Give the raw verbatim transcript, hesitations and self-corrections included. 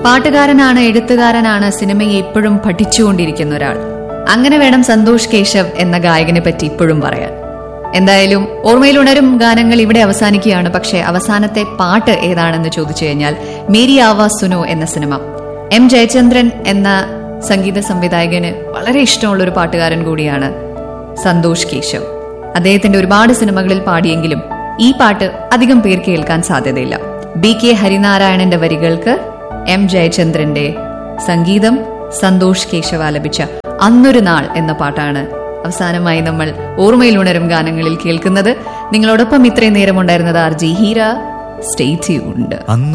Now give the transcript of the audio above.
പാട്ടുകാരനാണ്, എഴുത്തുകാരനാണ്, സിനിമയെ ഇപ്പോഴും പഠിച്ചുകൊണ്ടിരിക്കുന്ന ഒരാൾ. അങ്ങനെ വേണം സന്തോഷ് കേശവ് എന്ന ഗായകനെ പറ്റി ഇപ്പോഴും പറയാൻ. എന്തായാലും ഓർമ്മയിലുണരും ഗാനങ്ങൾ ഇവിടെ അവസാനിക്കുകയാണ്. പക്ഷേ അവസാനത്തെ പാട്ട് ഏതാണെന്ന് ചോദിച്ചു കഴിഞ്ഞാൽ മേരി ആവാസ് സുനോ എന്ന സിനിമ. എം ജയചന്ദ്രൻ എന്ന സംഗീത സംവിധായകന് വളരെ ഇഷ്ടമുള്ള ഒരു പാട്ടുകാരൻ കൂടിയാണ് സന്തോഷ് കേശവ്. അദ്ദേഹത്തിന്റെ ഒരുപാട് സിനിമകളിൽ പാടിയെങ്കിലും ഈ പാട്ട് അധികം പേർ കേൾക്കാൻ സാധ്യതയില്ല. ബി കെ ഹരിനാരായണന്റെ വരികൾക്ക് എം ജയചന്ദ്രന്റെ സംഗീതം, സന്തോഷ് കേശവ് ആലപിച്ച അന്നൊരു നാൾ എന്ന പാട്ടാണ് അവസാനമായി നമ്മൾ ഓർമ്മയിലുണരും ഗാനങ്ങളിൽ കേൾക്കുന്നത്. നിങ്ങളോടൊപ്പം ഇത്രയും നേരം ഉണ്ടായിരുന്നത് R G Heera. Stay tuned.